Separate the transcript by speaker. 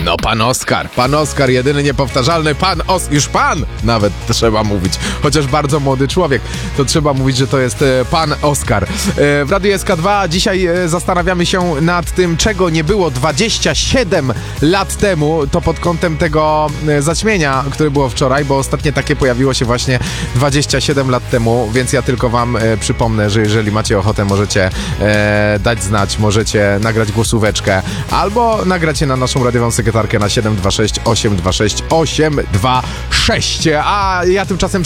Speaker 1: No pan Oskar, jedyny niepowtarzalny już pan nawet trzeba mówić, chociaż bardzo młody człowiek, to trzeba mówić, że to jest pan Oskar. W Radiu SK2 dzisiaj zastanawiamy się nad tym, czego nie było 27 lat temu, to pod kątem tego zaćmienia, które było wczoraj, bo ostatnie takie pojawiło się właśnie 27 lat temu, więc ja tylko wam przypomnę, że jeżeli macie ochotę, możecie dać znać, możecie nagrać głosóweczkę, albo nagracie na naszą radiową sekretarkę na 726 826 826. A ja tymczasem